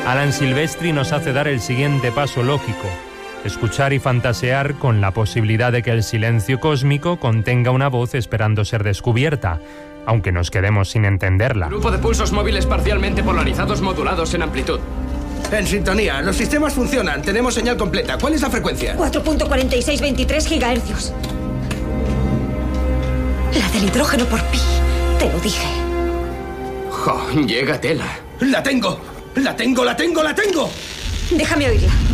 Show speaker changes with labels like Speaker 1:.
Speaker 1: Alan Silvestri nos hace dar el siguiente paso lógico: escuchar y fantasear con la posibilidad de que el silencio cósmico contenga una voz esperando ser descubierta, aunque nos quedemos sin entenderla.
Speaker 2: Grupo de pulsos móviles parcialmente polarizados modulados en amplitud.
Speaker 3: En sintonía, los sistemas funcionan, tenemos señal completa. ¿Cuál es la frecuencia?
Speaker 4: 4.4623 gigahercios. La del hidrógeno por pi, te lo dije.
Speaker 2: Jo, llega tela.
Speaker 3: ¡La tengo! ¡La tengo, la tengo, la tengo!
Speaker 4: Déjame oírla.